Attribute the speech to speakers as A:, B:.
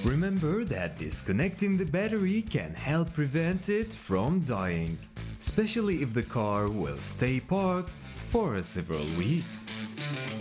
A: Remember that disconnecting the battery can help prevent it from dying, especially if the car will stay parked for several weeks.